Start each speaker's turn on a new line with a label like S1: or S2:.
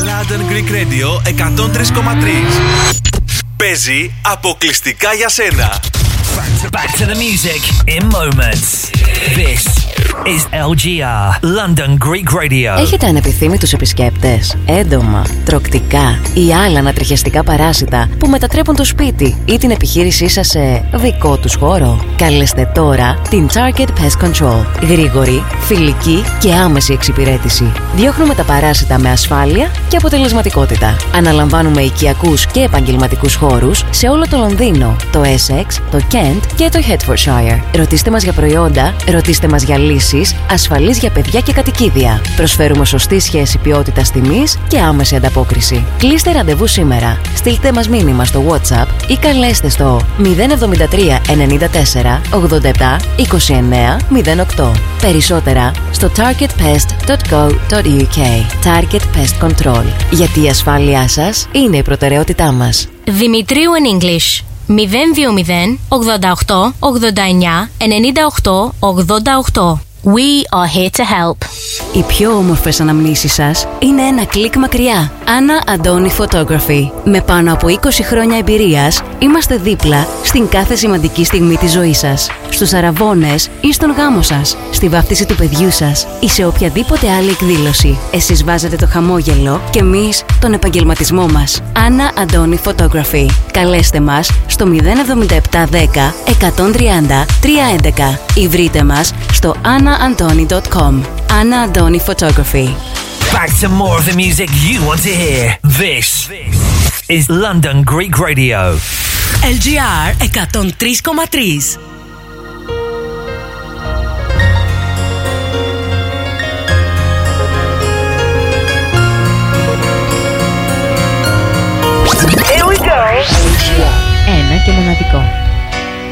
S1: London Greek Radio 103,3. Παίζει αποκλειστικά για σένα.
S2: Back to the music in moments. This is LGR, London Greek Radio.
S3: Έχετε ανεπιθύμητους επισκέπτες, έντομα, τροκτικά ή άλλα ανατριχιαστικά παράσιτα που μετατρέπουν το σπίτι ή την επιχείρησή σας σε δικό τους χώρο? Καλέστε τώρα την Target Pest Control. Γρήγορη, φιλική και άμεση εξυπηρέτηση. Διώχνουμε τα παράσιτα με ασφάλεια και αποτελεσματικότητα. Αναλαμβάνουμε οικιακούς και επαγγελματικούς χώρους σε όλο το Λονδίνο, το Essex, το Kent και το Hertfordshire. Ρωτήστε μας για προϊόντα, ρωτήστε μας για λύσεις, ασφαλείς για παιδιά και κατοικίδια. Προσφέρουμε σωστή σχέση ποιότητας τιμής και άμεση ανταπόκριση. Κλείστε ραντεβού σήμερα. Στείλτε μας μήνυμα στο WhatsApp ή καλέστε στο 073 94 87 29 08. Περισσότερα στο targetpest.co.uk. Target Pest Control. Γιατί η ασφάλειά σας είναι η προτεραιότητά μας.
S4: Δημητρίου in English 020 88 89 98 88. We are here to help.
S3: Οι πιο όμορφες αναμνήσεις σας είναι ένα κλικ μακριά. Άννα Αντώνη Photography. Με πάνω από 20 χρόνια εμπειρίας, είμαστε δίπλα στην κάθε σημαντική στιγμή της ζωής σας. Στους αραβώνες ή στον γάμο σας, στη βάφτιση του παιδιού σας ή σε οποιαδήποτε άλλη εκδήλωση. Εσείς βάζετε το χαμόγελο και εμείς τον επαγγελματισμό μας. Άννα Αντώνη Photography. Καλέστε μας στο 07710 130 311 ή βρείτε μας στο annaantoni.com. Anna Antoni Photography.
S2: Back to more of the music you want to hear. This is London Greek Radio.
S5: LGR 103,3.
S3: Here we go. Ένα και μοναδικό.